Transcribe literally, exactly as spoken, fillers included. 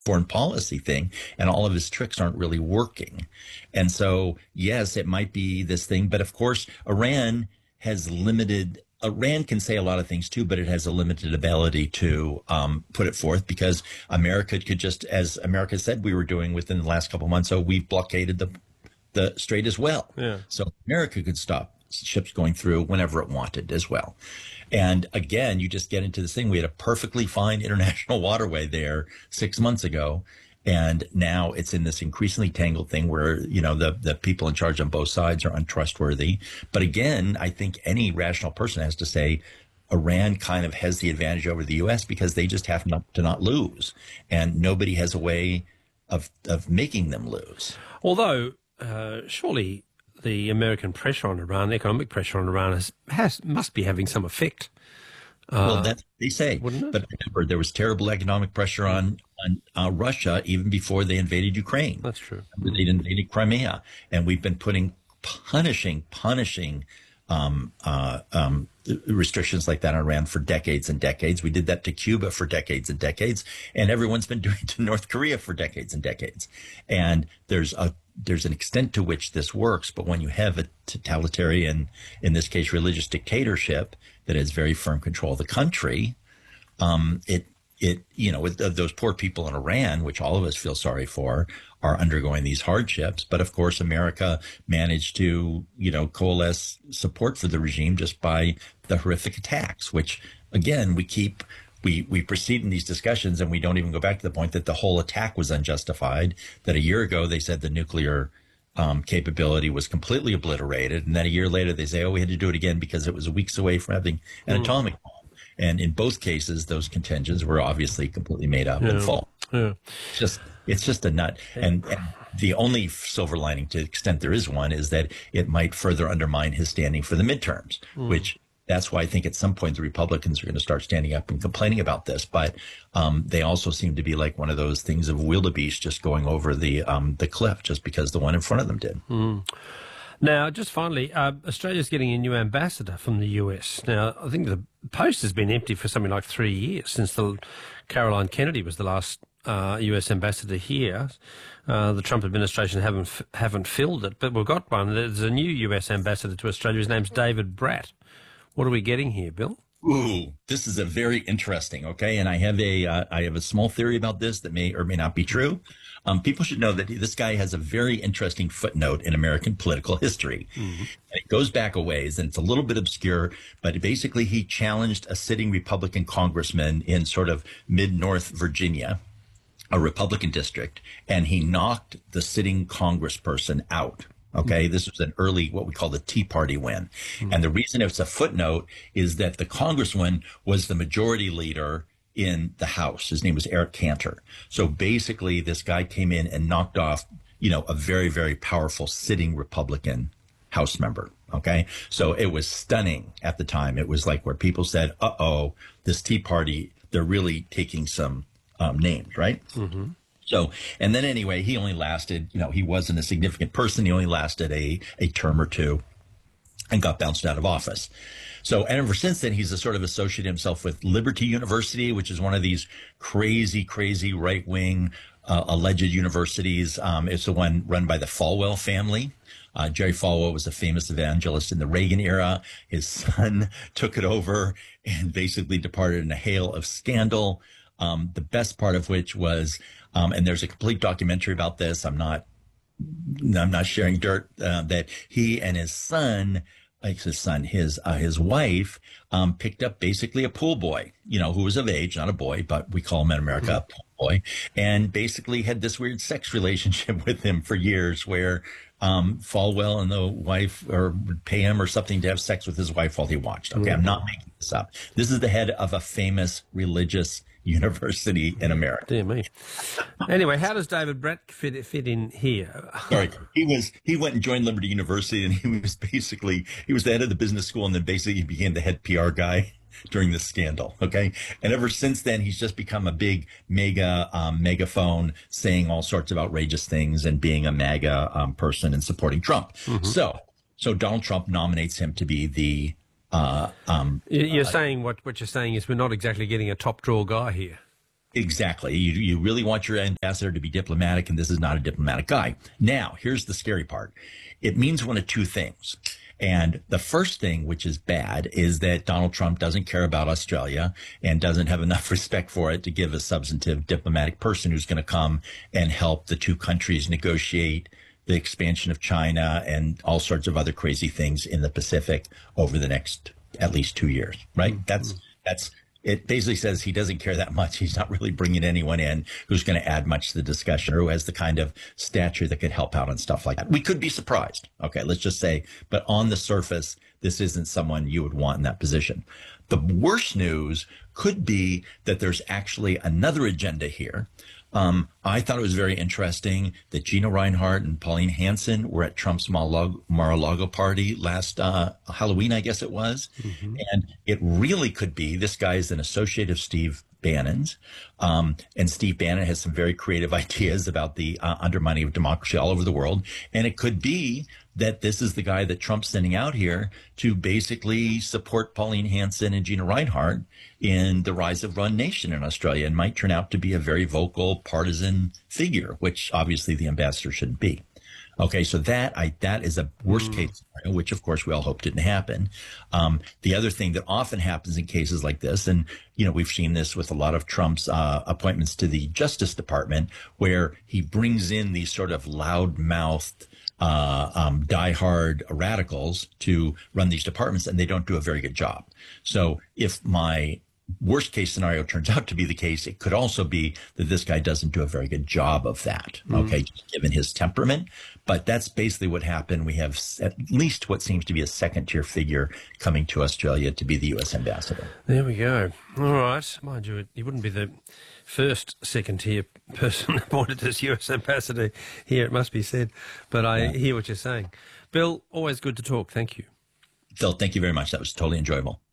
foreign policy thing, and all of his tricks aren't really working. And so, yes, it might be this thing, but of course, Iran has limited. Iran can say a lot of things too, but it has a limited ability to um, put it forth, because America could just, as America said we were doing within the last couple of months, so we've blockaded the the strait as well. Yeah. So America could stop ships going through whenever it wanted as well. And again, you just get into this thing. We had a perfectly fine international waterway there six months ago. And now it's in this increasingly tangled thing where, you know, the, the people in charge on both sides are untrustworthy. But again, I think any rational person has to say Iran kind of has the advantage over the U S because they just have not, to not lose. And nobody has a way of, of making them lose. Although, uh, surely the American pressure on Iran, economic pressure on Iran, has, has must be having some effect. Uh, well, that's what they say. But remember, there was terrible economic pressure on, on uh, Russia even before they invaded Ukraine. That's true. They invaded Crimea. And we've been putting punishing, punishing um, uh, um, restrictions like that on Iran for decades and decades. We did that to Cuba for decades and decades. And everyone's been doing it to North Korea for decades and decades. And there's a there's an extent to which this works, but when you have a totalitarian, in this case, religious dictatorship that has very firm control of the country, um, it, it, you know, with those poor people in Iran, which all of us feel sorry for, are undergoing these hardships. But of course, America managed to, you know, coalesce support for the regime just by the horrific attacks, which again, we keep We we proceed in these discussions and we don't even go back to the point that the whole attack was unjustified, that a year ago they said the nuclear um, capability was completely obliterated. And then a year later they say, oh, we had to do it again because it was weeks away from having an mm. atomic bomb. And in both cases, those contentions were obviously completely made up yeah. and false. Yeah. It's just, it's just a nut. And, and the only silver lining, to the extent there is one, is that it might further undermine his standing for the midterms, mm. which that's why I think at some point the Republicans are going to start standing up and complaining about this. But um, they also seem to be like one of those things of wildebeest just going over the um, the cliff just because the one in front of them did. Mm. Now, just finally, uh, Australia's getting a new ambassador from the U S. Now, I think the post has been empty for something like three years since the Caroline Kennedy was the last uh, U S ambassador here. Uh, the Trump administration haven't haven't filled it, but we've got one. There's a new U S ambassador to Australia. His name's David Bratt. What are we getting here, Bill? Ooh, this is a very interesting, okay? And I have a, uh, I have a small theory about this that may or may not be true. Um, people should know that this guy has a very interesting footnote in American political history. Mm-hmm. It goes back a ways, and it's a little bit obscure, but basically he challenged a sitting Republican congressman in sort of mid-North Virginia, a Republican district, and he knocked the sitting congressperson out. Okay, this was an early, what we call the Tea Party win. Mm-hmm. And the reason it's a footnote is that the congressman was the majority leader in the House. His name was Eric Cantor. So basically, this guy came in and knocked off, you know, a very, very powerful sitting Republican House member. Okay, so it was stunning at the time. It was like where people said, uh oh, this Tea Party, they're really taking some um, names, right? Mm-hmm. So, and then anyway, he only lasted, you know, he wasn't a significant person. He only lasted a, a term or two and got bounced out of office. So, and ever since then, he's a sort of associated himself with Liberty University, which is one of these crazy, crazy right-wing uh, alleged universities. Um, it's the one run by the Falwell family. Uh, Jerry Falwell was a famous evangelist in the Reagan era. His son took it over and basically departed in a hail of scandal. Um, the best part of which was, um, and there's a complete documentary about this. I'm not, I'm not sharing dirt, uh, that he and his son, like his son, his, uh, his wife, um, picked up basically a pool boy, you know, who was of age, not a boy, but we call him in America mm-hmm. a pool boy, and basically had this weird sex relationship with him for years where, um, Falwell and the wife or would pay him or something to have sex with his wife while he watched. Okay. Mm-hmm. I'm not making this up. This is the head of a famous religious university in America. Dear me. Anyway, how does David Bratt fit fit in here? Sorry, he was he went and joined Liberty University, and he was basically he was the head of the business school, and then basically he became the head P R guy during this scandal. Okay, and ever since then, he's just become a big mega um, megaphone, saying all sorts of outrageous things and being a MAGA um, person and supporting Trump. Mm-hmm. So, so Donald Trump nominates him to be the. Uh, um, you're uh, saying what, what you're saying is we're not exactly getting a top draw guy here. Exactly. You, you really want your ambassador to be diplomatic, and this is not a diplomatic guy. Now, here's the scary part. It means one of two things. And the first thing, which is bad, is that Donald Trump doesn't care about Australia and doesn't have enough respect for it to give a substantive diplomatic person who's going to come and help the two countries negotiate the expansion of China and all sorts of other crazy things in the Pacific over the next at least two years, right? Mm-hmm. That's, that's, it basically says he doesn't care that much. He's not really bringing anyone in who's going to add much to the discussion or who has the kind of stature that could help out on stuff like that. We could be surprised. Okay, let's just say, but on the surface, this isn't someone you would want in that position. The worst news could be that there's actually another agenda here. Um, I thought it was very interesting that Gina Reinhart and Pauline Hanson were at Trump's Mar-a-Lago party last uh, Halloween, I guess it was. Mm-hmm. And it really could be, this guy is an associate of Steve Bannon's. Um, and Steve Bannon has some very creative ideas about the uh, undermining of democracy all over the world. And it could be that this is the guy that Trump's sending out here to basically support Pauline Hanson and Gina Reinhart in the rise of Run Nation in Australia, and might turn out to be a very vocal partisan figure, which obviously the ambassador shouldn't be. Okay, so that I that is a worst case scenario, which of course we all hope didn't happen. Um, the other thing that often happens in cases like this, and you know we've seen this with a lot of Trump's uh, appointments to the Justice Department, where he brings in these sort of loud-mouthed, uh, um, diehard radicals to run these departments, and they don't do a very good job. So if my worst case scenario turns out to be the case, it could also be that this guy doesn't do a very good job of that, okay, mm. given his temperament. But that's basically what happened. We have at least what seems to be a second tier figure coming to Australia to be the U S ambassador. There we go. All right. Mind you, he wouldn't be the first second tier person appointed as U S ambassador here, it must be said. But I yeah. hear what you're saying. Bill, always good to talk. Thank you. Phil, thank you very much. That was totally enjoyable.